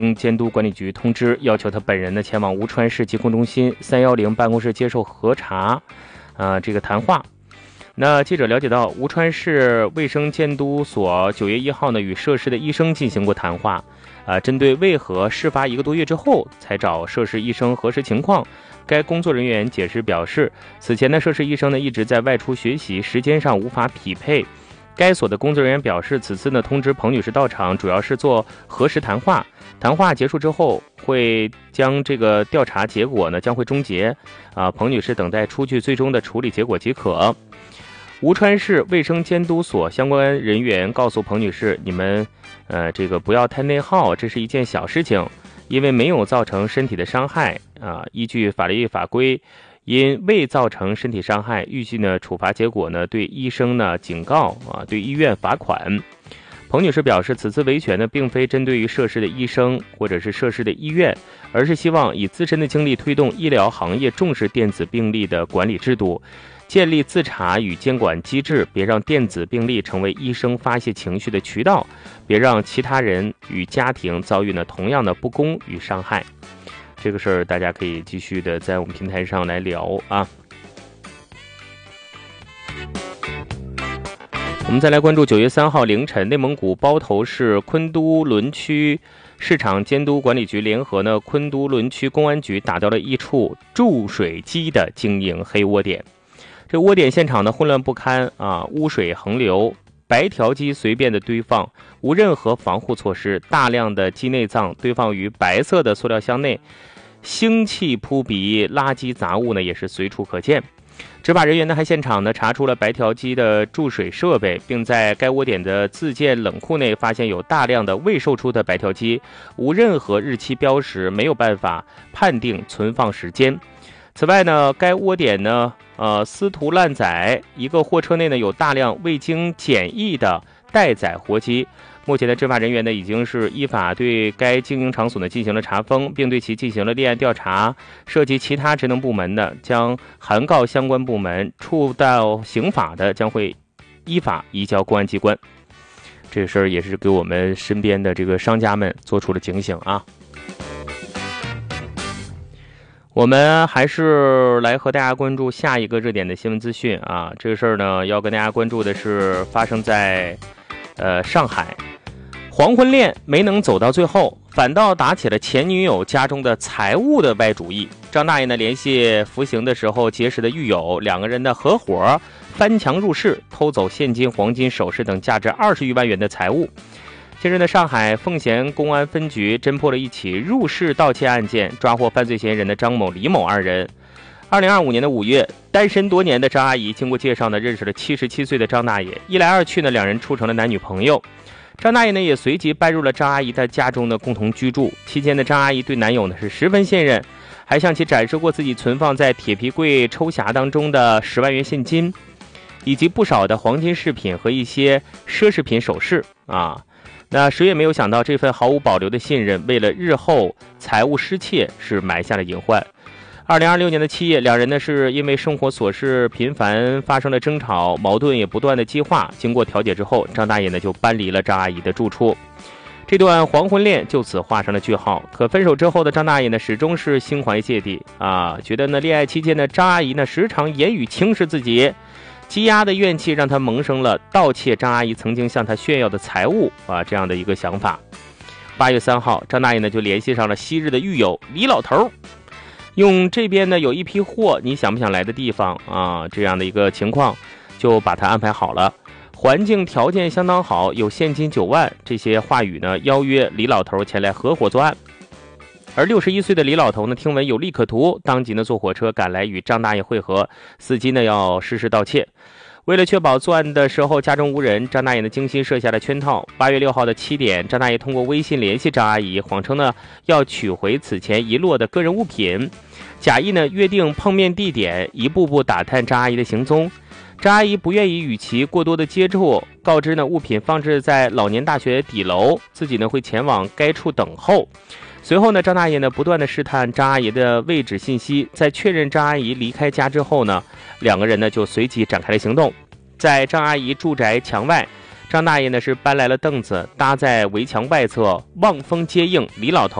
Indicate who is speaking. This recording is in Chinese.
Speaker 1: 监督管理局通知，要求他本人呢前往吴川市疾控中心310办公室接受核查，这个谈话。那记者了解到，吴川市卫生监督所9月1号呢与涉事的医生进行过谈话，针对为何事发1个多月之后才找涉事医生核实情况，该工作人员解释表示，此前的涉事医生呢一直在外出学习，时间上无法匹配。该所的工作人员表示，此次呢通知彭女士到场，主要是做核实谈话。谈话结束之后，会将这个调查结果呢将会终结。彭女士等待出具最终的处理结果即可。吴川市卫生监督所相关人员告诉彭女士，你们这个不要太内耗，这是一件小事情，因为没有造成身体的伤害依据法律法规，因未造成身体伤害，预计呢处罚结果呢对医生呢警告对医院罚款。彭女士表示，此次维权呢并非针对于涉事的医生或者是涉事的医院，而是希望以自身的精力推动医疗行业重视电子病历的管理制度，建立自查与监管机制，别让电子病历成为医生发泄情绪的渠道，别让其他人与家庭遭遇呢同样的不公与伤害。这个事儿大家可以继续的在我们平台上来聊啊。我们再来关注9月3号凌晨，内蒙古包头市昆都仑区市场监督管理局联合呢昆都仑区公安局打掉了一处注水机的经营黑窝点。这窝点现场呢混乱不堪污水横流，白条机随便的堆放，无任何防护措施，大量的鸡内脏堆放于白色的塑料箱内，腥气扑鼻，垃圾杂物呢也是随处可见。执法人员呢还现场呢查出了白条机的注水设备，并在该窝点的自建冷库内发现有大量的未售出的白条机，无任何日期标识，没有办法判定存放时间。此外呢，该窝点呢私屠滥宰，一个货车内呢有大量未经检疫的待宰活鸡。目前的执法人员呢已经是依法对该经营场所呢进行了查封，并对其进行了立案调查，涉及其他职能部门的将函告相关部门，触到刑法的将会依法移交公安机关。这事儿也是给我们身边的这个商家们做出了警醒啊。我们还是来和大家关注下一个热点的新闻资讯啊。这个事儿呢要跟大家关注的是发生在上海，黄昏恋没能走到最后，反倒打起了前女友家中的财务的歪主意。张大爷呢联系服刑的时候结识的狱友，两个人的合伙翻墙入室，偷走现金、黄金、首饰等价值20余万元的财物。近日呢，上海奉贤公安分局侦破了一起入室盗窃案件，抓获犯罪嫌疑人的张某、李某二人。2025年的5月，单身多年的张阿姨经过介绍呢，认识了77岁的张大爷，一来二去呢，两人处成了男女朋友。张大爷呢也随即搬入了张阿姨的家中的共同居住。期间的张阿姨对男友呢是十分信任，还向其展示过自己存放在铁皮柜抽匣当中的10万元现金，以及不少的黄金饰品和一些奢侈品首饰啊。那谁也没有想到，这份毫无保留的信任，为了日后财务失窃是埋下了隐患。2026年的7月，两人呢是因为生活琐事频繁发生了争吵，矛盾也不断的激化。经过调解之后，张大爷呢就搬离了张阿姨的住处，这段黄昏恋就此画上了句号。可分手之后的张大爷呢始终是心怀芥蒂觉得呢恋爱期间的张阿姨呢时常言语轻视自己，积压的怨气让他萌生了盗窃张阿姨曾经向他炫耀的财物这样的一个想法。8月3号，张大爷呢就联系上了昔日的狱友李老头，用这边呢有一批货，你想不想来的地方这样的一个情况，就把他安排好了。环境条件相当好，有现金9万，这些话语呢邀约李老头前来合伙作案。而61岁的李老头呢听闻有利可图，当即呢坐火车赶来与张大爷会合，伺机呢要实施盗窃。为了确保作案的时候家中无人，张大爷呢精心设下了圈套。8月6号的7点，张大爷通过微信联系张阿姨，谎称呢要取回此前遗落的个人物品，假意呢约定碰面地点，一步步打探张阿姨的行踪。张阿姨不愿意与其过多的接触，告知呢物品放置在老年大学底楼，自己呢会前往该处等候。随后呢，张大爷呢不断的试探张阿姨的位置信息，在确认张阿姨离开家之后呢，两个人呢就随即展开了行动。在张阿姨住宅墙外， 张大爷呢是搬来了凳子，搭在围墙外侧，望风接应李老头